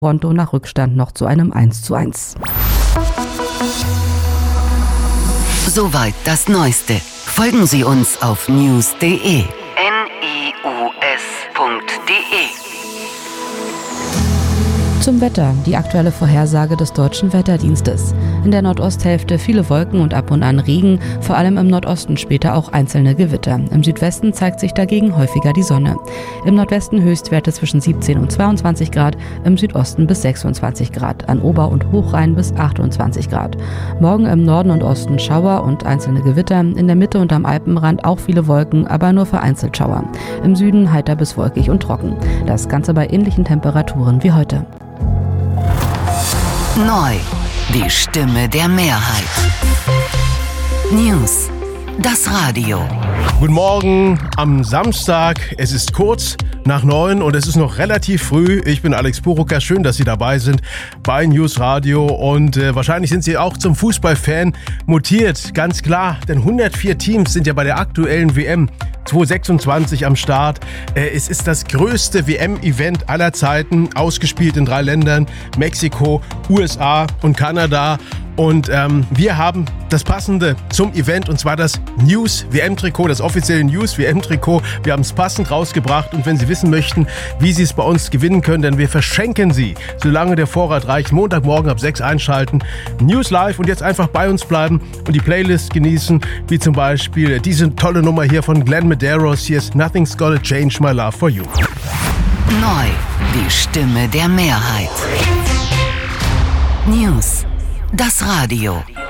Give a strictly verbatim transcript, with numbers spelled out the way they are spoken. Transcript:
Toronto nach Rückstand noch zu einem eins zu eins. Soweit das Neueste. Folgen Sie uns auf news punkt de. N I U S punkt de. Zum Wetter, die aktuelle Vorhersage des Deutschen Wetterdienstes. In der Nordosthälfte viele Wolken und ab und an Regen, vor allem im Nordosten später auch einzelne Gewitter. Im Südwesten zeigt sich dagegen häufiger die Sonne. Im Nordwesten Höchstwerte zwischen siebzehn und zweiundzwanzig Grad, im Südosten bis sechsundzwanzig Grad, an Ober- und Hochrhein bis achtundzwanzig Grad. Morgen im Norden und Osten Schauer und einzelne Gewitter, in der Mitte und am Alpenrand auch viele Wolken, aber nur vereinzelt Schauer. Im Süden heiter bis wolkig und trocken. Das Ganze bei ähnlichen Temperaturen wie heute. Neu, die Stimme der Mehrheit. News, das Radio. Guten Morgen am Samstag. Es ist kurz nach neun und es ist noch relativ früh. Ich bin Alex Purucker. Schön, dass Sie dabei sind bei News Radio. Und äh, wahrscheinlich sind Sie auch zum Fußballfan mutiert. Ganz klar, denn hundertvier Teams sind ja bei der aktuellen W M zweitausendsechsundzwanzig am Start. Äh, es ist das größte W M-Event aller Zeiten, ausgespielt in drei Ländern, Mexiko, U S A und Kanada. Und ähm, wir haben das Passende zum Event, und zwar das News-W M-Trikot, das offizielle News-W M-Trikot. Wir haben es passend rausgebracht, und wenn Sie wissen möchten, wie Sie es bei uns gewinnen können, denn wir verschenken sie, solange der Vorrat reicht. Montagmorgen ab sechs einschalten, News Live, und jetzt einfach bei uns bleiben und die Playlist genießen, wie zum Beispiel diese tolle Nummer hier von Glenn Medeiros. Hier ist Nothing's Gonna Change My Love For You. Neu, die Stimme der Mehrheit. News, das Radio.